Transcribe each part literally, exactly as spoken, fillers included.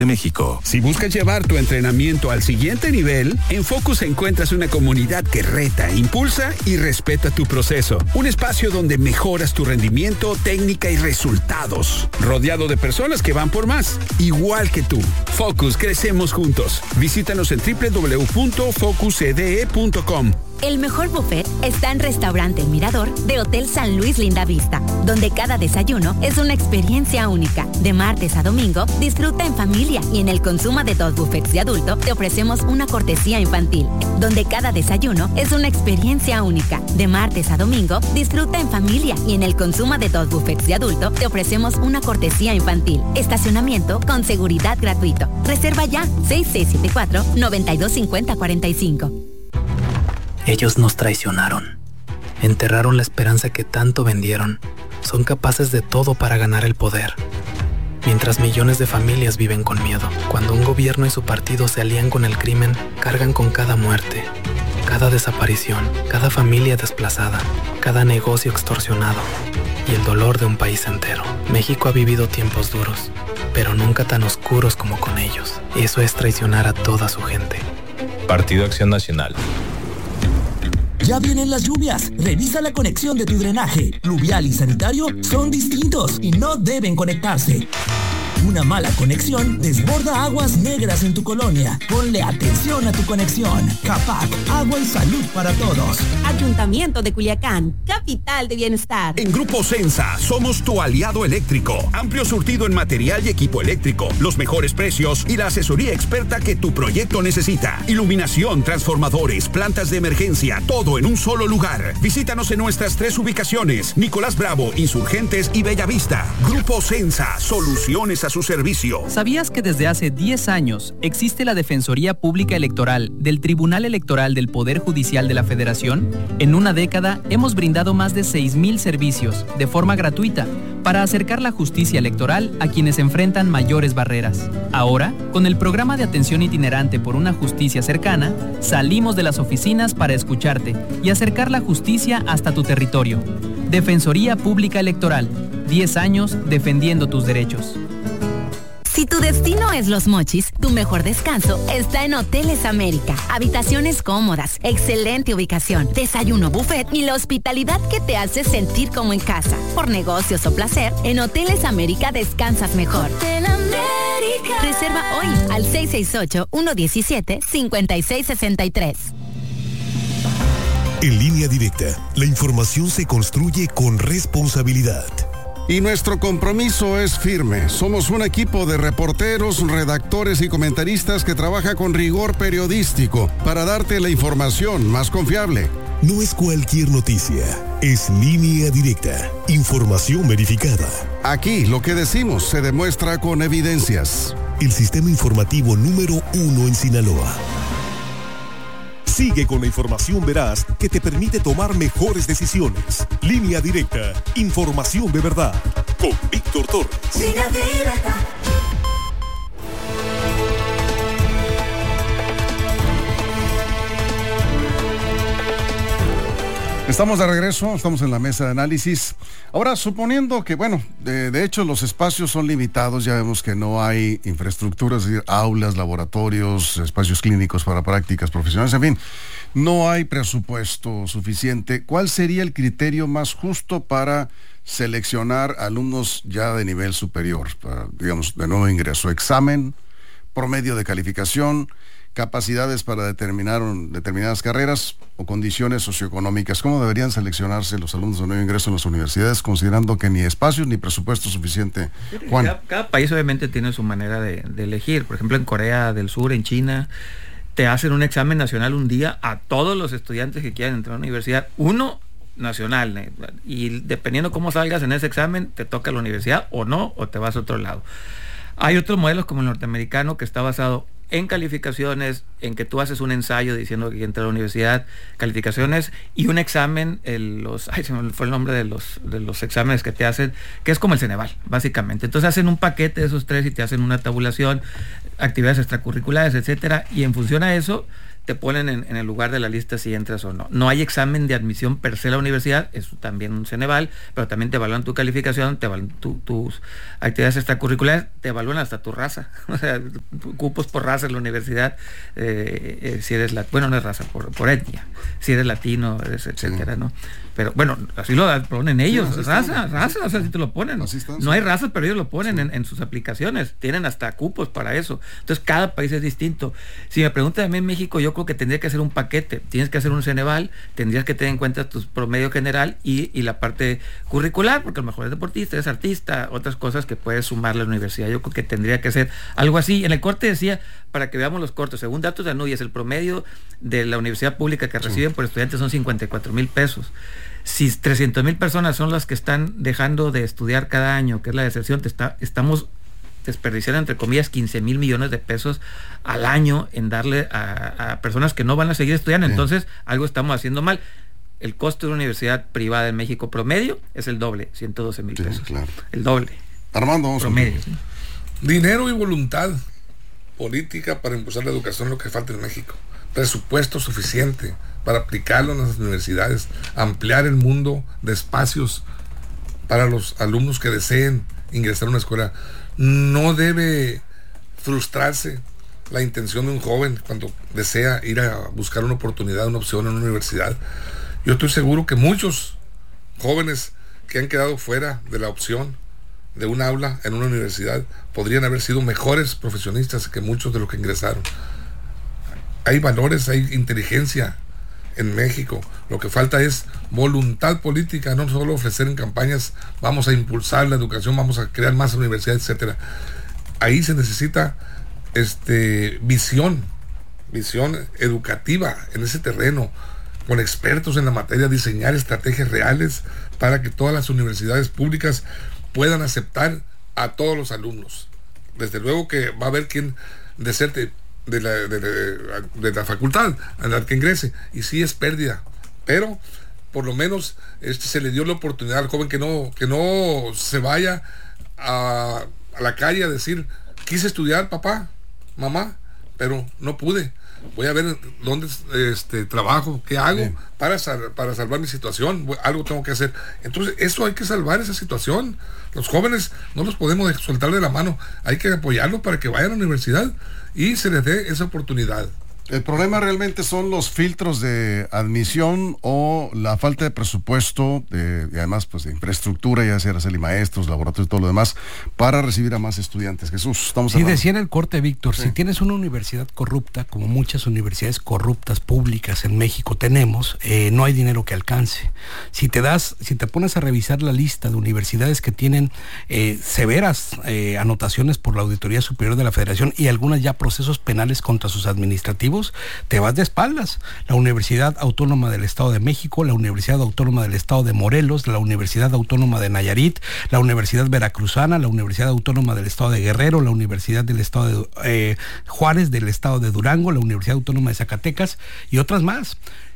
de México. Si buscas llevar tu entrenamiento al siguiente nivel, en Focus encuentras una comunidad que reta, impulsa y respeta tu proceso. Un espacio donde mejoras tu rendimiento, técnica y resultados. Rodeado de personas que van por más, igual que tú. Focus, crecemos juntos. Visítanos en doble u doble u doble u punto focus e d e punto com. El mejor buffet está en Restaurante El Mirador de Hotel San Luis Lindavista, donde cada desayuno es una experiencia única. De martes a domingo, disfruta en familia y en el consumo de dos buffets de adulto te ofrecemos una cortesía infantil, donde cada desayuno es una experiencia única. De martes a domingo, disfruta en familia y en el consumo de dos buffets de adulto te ofrecemos una cortesía infantil. Estacionamiento con seguridad gratuito. Reserva ya seis seis siete cuatro, nueve dos cinco cero cuatro cinco. Ellos nos traicionaron. Enterraron la esperanza que tanto vendieron. Son capaces de todo para ganar el poder. Mientras millones de familias viven con miedo. Cuando un gobierno y su partido se alían con el crimen, cargan con cada muerte, cada desaparición, cada familia desplazada, cada negocio extorsionado y el dolor de un país entero. México ha vivido tiempos duros, pero nunca tan oscuros como con ellos. Eso es traicionar a toda su gente. Partido Acción Nacional. Ya vienen las lluvias. Revisa la conexión de tu drenaje. Pluvial y sanitario son distintos y no deben conectarse. Una mala conexión desborda aguas negras en tu colonia. Ponle atención a tu conexión. CAPAC, agua y salud para todos. Ayuntamiento de Culiacán, capital de bienestar. En Grupo Sensa somos tu aliado eléctrico. Amplio surtido en material y equipo eléctrico, los mejores precios y la asesoría experta que tu proyecto necesita. Iluminación, transformadores, plantas de emergencia, todo en un solo lugar. Visítanos en nuestras tres ubicaciones: Nicolás Bravo, Insurgentes y Bellavista. Grupo Sensa, soluciones a su servicio. ¿Sabías que desde hace diez años existe la Defensoría Pública Electoral del Tribunal Electoral del Poder Judicial de la Federación? En una década hemos brindado más de seis mil servicios de forma gratuita para acercar la justicia electoral a quienes enfrentan mayores barreras. Ahora, con el programa de atención itinerante por una justicia cercana, salimos de las oficinas para escucharte y acercar la justicia hasta tu territorio. Defensoría Pública Electoral, diez años defendiendo tus derechos. Si tu destino es Los Mochis, tu mejor descanso está en Hoteles América. Habitaciones cómodas, excelente ubicación, desayuno buffet y la hospitalidad que te hace sentir como en casa. Por negocios o placer, en Hoteles América descansas mejor. Hotel América. Reserva hoy al seis seis ocho, uno uno siete, cinco seis seis tres. En Línea Directa, la información se construye con responsabilidad. Y nuestro compromiso es firme. Somos un equipo de reporteros, redactores y comentaristas que trabaja con rigor periodístico para darte la información más confiable. No es cualquier noticia, es Línea Directa, información verificada. Aquí lo que decimos se demuestra con evidencias. El sistema informativo número uno en Sinaloa. Sigue con la información veraz que te permite tomar mejores decisiones. Línea Directa, información de verdad. Con Víctor Torres. Línea Directa. Estamos de regreso, estamos en la mesa de análisis. Ahora, suponiendo que, bueno, de, de hecho los espacios son limitados, ya vemos que no hay infraestructuras, es decir, aulas, laboratorios, espacios clínicos para prácticas profesionales, en fin, no hay presupuesto suficiente. ¿Cuál sería el criterio más justo para seleccionar alumnos ya de nivel superior, para, digamos, de nuevo ingreso? Examen, promedio de calificación, capacidades para determinar determinadas carreras o condiciones socioeconómicas. ¿Cómo deberían seleccionarse los alumnos de nuevo ingreso en las universidades, considerando que ni espacios ni presupuesto suficiente? Juan. Cada, cada país obviamente tiene su manera de, de elegir. Por ejemplo, en Corea del Sur, en China, te hacen un examen nacional un día a todos los estudiantes que quieran entrar a la universidad. Uno nacional, y dependiendo cómo salgas en ese examen, te toca la universidad o no, o te vas a otro lado. Hay otros modelos como el norteamericano que está basado en calificaciones, en que tú haces un ensayo diciendo que entra a la universidad, calificaciones y un examen, el, los, ay, se me fue el nombre de los, de los exámenes que te hacen, que es como el Ceneval, básicamente. Entonces hacen un paquete de esos tres y te hacen una tabulación, actividades extracurriculares, etcétera, y en función a eso te ponen en, en el lugar de la lista si entras o no. No hay examen de admisión per se a la universidad, es también un Ceneval, pero también te evalúan tu calificación, te evalúan tu, tus actividades extracurriculares, te evalúan hasta tu raza, o sea, cupos por raza en la universidad, eh, eh, si eres latino, bueno, no es raza, por, por etnia, si eres latino, eres, etcétera, sí. ¿no? Pero bueno, así lo ponen ellos, sí, raza, raza, o sea, si te lo ponen. Están, no sí. hay razas, pero ellos lo ponen sí. en, en sus aplicaciones, tienen hasta cupos para eso. Entonces, cada país es distinto. Si me preguntan a mí en México, yo creo que tendría que hacer un paquete. Tienes que hacer un Ceneval, tendrías que tener en cuenta tu promedio general y, y la parte curricular, porque a lo mejor es deportista, es artista, otras cosas que puedes sumar a la universidad. Yo creo que tendría que ser algo así. En el corte decía, para que veamos los cortos, según datos de Anubias, el promedio de la universidad pública que reciben sí. por estudiantes son cincuenta y cuatro mil pesos. Si trescientas mil personas son las que están dejando de estudiar cada año, que es la deserción, te está, estamos desperdiciando, entre comillas, quince mil millones de pesos al año en darle a, a personas que no van a seguir estudiando. Sí. Entonces, algo estamos haciendo mal. El costo de una universidad privada en México promedio es el doble, ciento doce mil pesos. Sí, claro. El doble. Armando, vamos promedio. ¿Sí? Dinero y voluntad política para impulsar la educación, lo que falta en México. Presupuesto suficiente para aplicarlo en las universidades, ampliar el mundo de espacios para los alumnos que deseen ingresar a una escuela. No debe frustrarse la intención de un joven cuando desea ir a buscar una oportunidad, una opción en una universidad. Yo estoy seguro que muchos jóvenes que han quedado fuera de la opción de un aula en una universidad podrían haber sido mejores profesionistas que muchos de los que ingresaron. Hay valores, hay inteligencia en México. Lo que falta es voluntad política, no solo ofrecer en campañas, vamos a impulsar la educación, vamos a crear más universidades, etcétera. Ahí se necesita este, visión, visión educativa en ese terreno, con expertos en la materia, diseñar estrategias reales para que todas las universidades públicas puedan aceptar a todos los alumnos. Desde luego que va a haber quien deserte de la, de, de, de la facultad a la que ingrese, y sí es pérdida, pero por lo menos este, se le dio la oportunidad al joven que no, que no se vaya a, a la calle a decir, quise estudiar, papá, mamá, pero no pude, voy a ver dónde este, trabajo, qué hago para, sal, para salvar mi situación, algo tengo que hacer. Entonces eso hay que salvar esa situación. Los jóvenes no los podemos soltar de la mano, hay que apoyarlos para que vayan a la universidad y se les dé esa oportunidad. El problema realmente son los filtros de admisión o la falta de presupuesto, de, y además pues de infraestructura, ya sea y maestros, laboratorios y todo lo demás, para recibir a más estudiantes. Jesús, estamos hablando. Y decía en el corte, Víctor, sí. si tienes una universidad corrupta, como muchas universidades corruptas públicas en México tenemos, eh, no hay dinero que alcance. Si te das, si te pones a revisar la lista de universidades que tienen eh, severas eh, anotaciones por la Auditoría Superior de la Federación y algunas ya procesos penales contra sus administrativos, te vas de espaldas. La Universidad Autónoma del Estado de México, la Universidad Autónoma del Estado de Morelos, la Universidad Autónoma de Nayarit, la Universidad Veracruzana, la Universidad Autónoma del Estado de Guerrero, la Universidad del Estado de eh, Juárez, del Estado de Durango, la Universidad Autónoma de Zacatecas y otras más.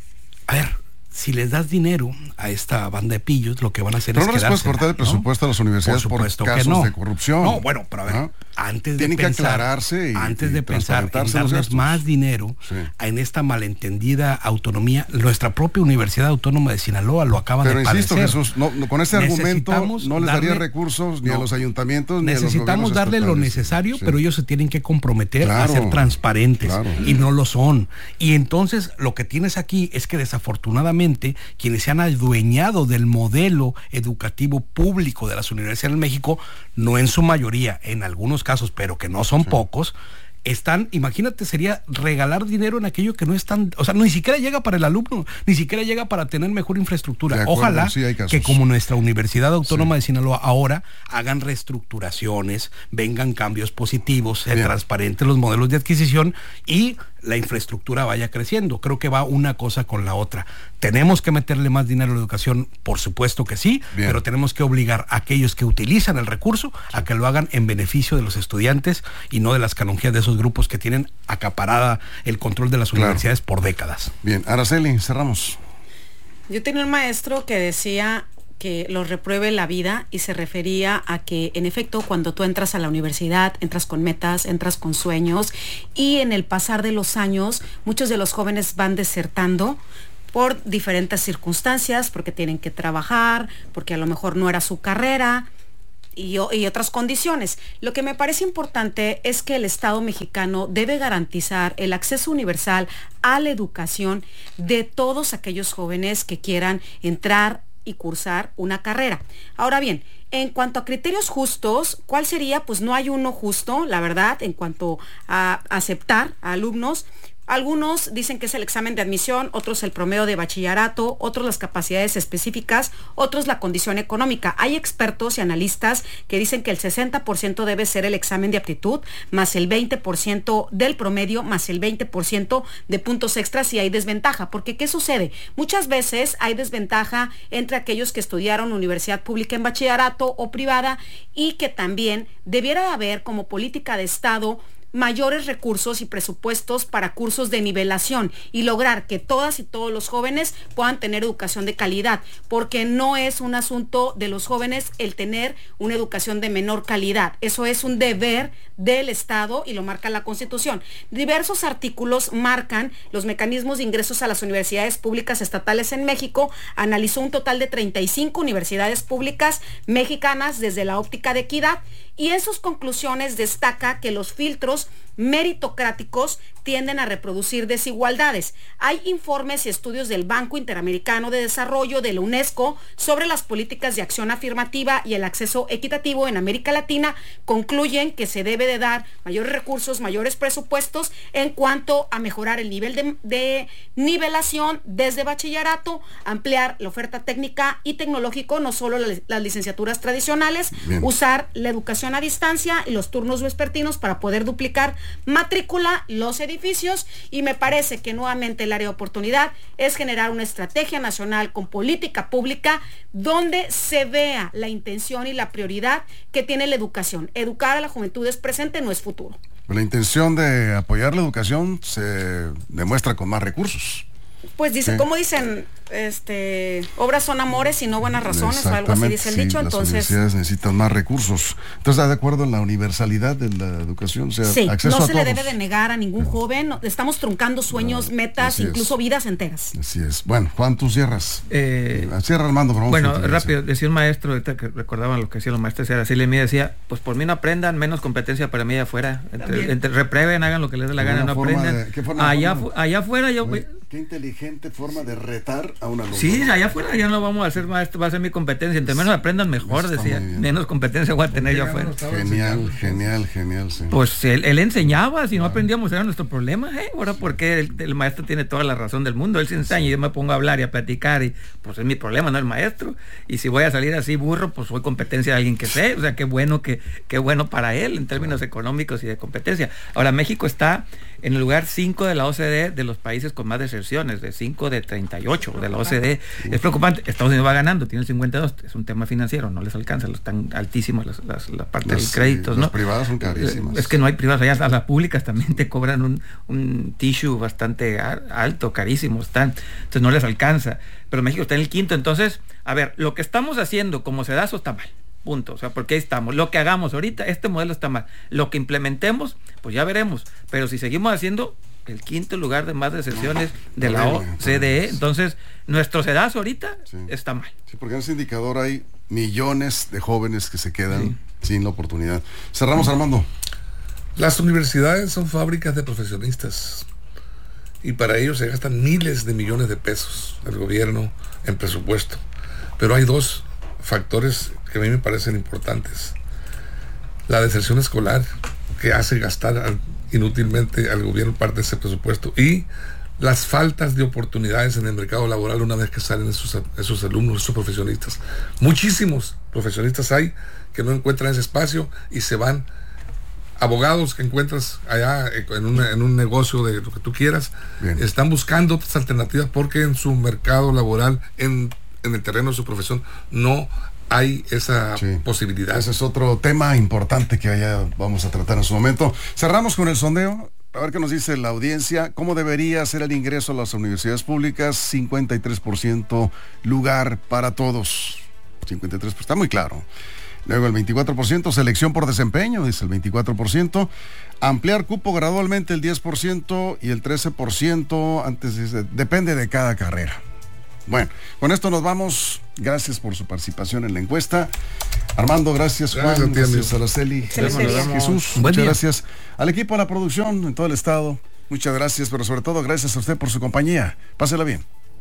A ver, si les das dinero a esta banda de pillos, lo que van a hacer pero es no les puedes cortar el presupuesto, ¿no?, a las universidades por, por casos no. de corrupción. No, bueno, pero a ver, ¿ah? antes Tienen de pensar, que aclararse y, antes y de pensar en darles más dinero sí. en esta malentendida autonomía, nuestra propia Universidad Autónoma de Sinaloa lo acaba pero de insisto, padecer. Jesús, no, no, con ese argumento no les darle, daría recursos ni no, a los ayuntamientos ni necesitamos a los darle lo necesario, sí. pero ellos se tienen que comprometer claro, a ser transparentes claro. y no lo son. Y entonces lo que tienes aquí es que desafortunadamente quienes se han adueñado del modelo educativo público de las universidades en México, no en su mayoría, en algunos casos, pero que no son sí. pocos, están, imagínate, sería regalar dinero en aquello que no es tan, o sea, ni siquiera llega para el alumno, ni siquiera llega para tener mejor infraestructura. Acuerdo, Ojalá sí, que como nuestra Universidad Autónoma sí. de Sinaloa ahora hagan reestructuraciones, vengan cambios positivos, se transparenten los modelos de adquisición y la infraestructura vaya creciendo. Creo que va una cosa con la otra. ¿Tenemos que meterle más dinero a la educación? Por supuesto que sí, Bien. pero tenemos que obligar a aquellos que utilizan el recurso a que lo hagan en beneficio de los estudiantes y no de las canonjías de esos grupos que tienen acaparada el control de las claro. universidades por décadas. Bien, Araceli, cerramos. Yo tenía un maestro que decía que los repruebe la vida y se refería a que en efecto cuando tú entras a la universidad, entras con metas, entras con sueños y en el pasar de los años muchos de los jóvenes van desertando por diferentes circunstancias, porque tienen que trabajar, porque a lo mejor no era su carrera y, y otras condiciones. Lo que me parece importante es que el Estado mexicano debe garantizar el acceso universal a la educación de todos aquellos jóvenes que quieran entrar y cursar una carrera. Ahora bien, en cuanto a criterios justos, ¿cuál sería? Pues no hay uno justo, la verdad, en cuanto a aceptar a alumnos. Algunos dicen que es el examen de admisión, otros el promedio de bachillerato, otros las capacidades específicas, otros la condición económica. Hay expertos y analistas que dicen que el sesenta por ciento debe ser el examen de aptitud, más el veinte por ciento del promedio, más el veinte por ciento de puntos extras si hay desventaja. Porque ¿qué sucede? Muchas veces hay desventaja entre aquellos que estudiaron universidad pública en bachillerato o privada y que también debiera haber como política de Estado mayores recursos y presupuestos para cursos de nivelación y lograr que todas y todos los jóvenes puedan tener educación de calidad, porque no es un asunto de los jóvenes el tener una educación de menor calidad, eso es un deber del Estado y lo marca la Constitución. Diversos artículos marcan los mecanismos de ingresos a las universidades públicas estatales en México, analizó un total de treinta y cinco universidades públicas mexicanas desde la óptica de equidad y en sus conclusiones destaca que los filtros meritocráticos tienden a reproducir desigualdades. Hay informes y estudios del Banco Interamericano de Desarrollo, de la UNESCO, sobre las políticas de acción afirmativa y el acceso equitativo en América Latina, concluyen que se debe de dar mayores recursos, mayores presupuestos en cuanto a mejorar el nivel de, de nivelación desde bachillerato, ampliar la oferta técnica y tecnológico, no solo la, las licenciaturas tradicionales, Bien. usar la educación a distancia y los turnos vespertinos para poder duplicar matrícula, los edificios, y me parece que nuevamente el área de oportunidad es generar una estrategia nacional con política pública donde se vea la intención y la prioridad que tiene la educación. Educar a la juventud es presente, no es futuro. La intención de apoyar la educación se demuestra con más recursos. Pues dice, sí. como dicen, este, obras son amores y no buenas razones, o algo así dice el sí, dicho. Las entonces universidades necesitan más recursos. Entonces, ¿está de acuerdo en la universalidad de la educación? O sea, sí, acceso no a se todos. le debe de negar a ningún joven. Estamos truncando sueños, no, metas, incluso es. vidas enteras. Así es. Bueno, Juan, tú cierras. Eh, Cierra, Armando. Por favor, bueno, rápido. Decía un maestro, ahorita que recordaban lo que decían los maestros, era así, le mí decía, pues por mí no aprendan, menos competencia para mí allá afuera. Entre, entre reprueben, hagan lo que les dé la gana, no aprendan. De, ¿qué forma allá, fu allá afuera yo... Oye, qué inteligente forma de retar a un alumno. Sí, allá afuera ya no vamos a hacer maestro, va a ser mi competencia. Entre menos aprendan mejor, decía. Menos competencia voy a tener yo afuera. Genial, genial, genial, sí. Pues él, él enseñaba, si no aprendíamos era nuestro problema, ¿eh? Ahora porque el, el maestro tiene toda la razón del mundo, él se enseña y yo me pongo a hablar y a platicar y pues es mi problema, no el maestro. Y si voy a salir así burro, pues soy competencia de alguien que sé, o sea, qué bueno que qué bueno para él en términos económicos y de competencia. Ahora México está en el lugar cinco de la O C D de los países con más deserciones, de cinco de treinta y ocho de la O C D. Es preocupante. Estados Unidos va ganando, tiene el cincuenta y dos, es un tema financiero, no les alcanza, están altísimas las, las, la parte del crédito, ¿no? Las privadas son carísimas. Es que no hay privadas, allá las públicas también te cobran un, un tissue bastante alto, carísimo están, entonces no les alcanza. Pero México está en el quinto, entonces, a ver, lo que estamos haciendo como sedazo está mal. Punto, o sea, porque ahí estamos. Lo que hagamos ahorita, este modelo está mal. Lo que implementemos, pues ya veremos. Pero si seguimos haciendo el quinto lugar de más deserciones de la O C D E, entonces nuestro sedazo ahorita sí. está mal. Sí, porque en ese indicador hay millones de jóvenes que se quedan sí. sin la oportunidad. Cerramos, Armando. Las universidades son fábricas de profesionistas y para ello se gastan miles de millones de pesos el gobierno en presupuesto. Pero hay dos factores que a mí me parecen importantes. La deserción escolar, que hace gastar inútilmente al gobierno parte de ese presupuesto, y las faltas de oportunidades en el mercado laboral una vez que salen esos, esos alumnos, esos profesionistas. Muchísimos profesionistas hay que no encuentran ese espacio y se van. Abogados que encuentras allá en, una, en un negocio de lo que tú quieras, Bien. están buscando otras alternativas porque en su mercado laboral, en, en el terreno de su profesión, no hay esa sí. posibilidad. Ese es otro tema importante que allá vamos a tratar en su momento. Cerramos con el sondeo. A ver qué nos dice la audiencia. ¿Cómo debería ser el ingreso a las universidades públicas? cincuenta y tres por ciento lugar para todos. cincuenta y tres por ciento, está muy claro. Luego el veinticuatro por ciento, selección por desempeño, dice el veinticuatro por ciento. Ampliar cupo gradualmente el diez por ciento y el trece por ciento antes dice, depende de cada carrera. Bueno, con esto nos vamos. Gracias por su participación en la encuesta. Armando, gracias. Juan, gracias, gracias Araceli, gracias Jesús, Buen muchas día. gracias al equipo de la producción en todo el estado. Muchas gracias, pero sobre todo gracias a usted por su compañía. Pásela bien.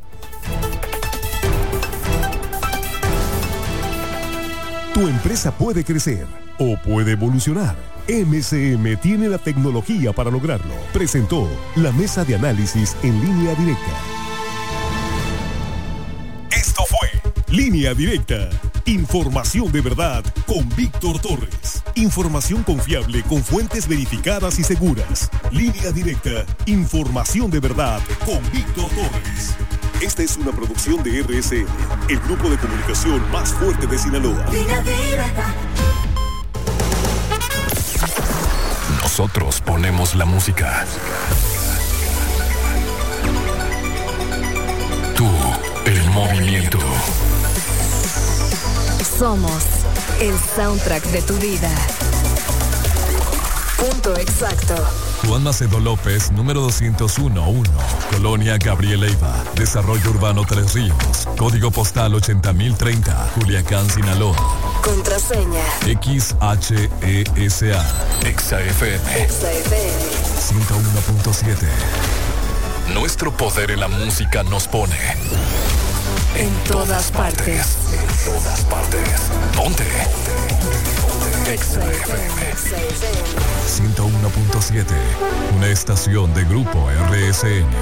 Tu empresa puede crecer o puede evolucionar. M C M tiene la tecnología para lograrlo. Presentó la mesa de análisis en línea directa. Esto fue Línea Directa. Información de verdad con Víctor Torres. Información confiable con fuentes verificadas y seguras. Línea Directa. Información de verdad con Víctor Torres. Esta es una producción de R S N, el grupo de comunicación más fuerte de Sinaloa. Línea Directa. Nosotros ponemos la música. Tú, el movimiento. Somos el soundtrack de tu vida. Punto exacto. Juan Macedo López, número doscientos uno uno, Colonia Gabriel Leiva, Desarrollo Urbano Tres Ríos, Código Postal ochenta mil treinta, Culiacán, Sinaloa. Contraseña. X H E S A. Exa F M. Exa F M. ciento uno punto siete. Nuestro poder en la música nos pone En todas partes. En todas partes. Ponte. Exa F M. ciento uno punto siete. Una estación de Grupo R S N.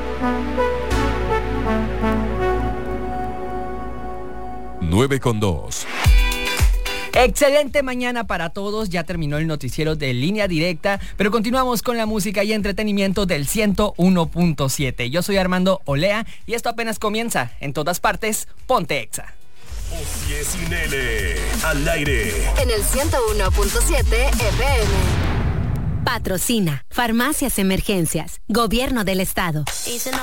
nueve con dos. Excelente mañana para todos, ya terminó el noticiero de Línea Directa, pero continuamos con la música y entretenimiento del ciento uno punto siete. Yo soy Armando Olea y esto apenas comienza. En todas partes, ponte Exa. Oye, sin L, al aire. En el ciento uno punto siete F M. Patrocina Farmacias Emergencias, Gobierno del Estado.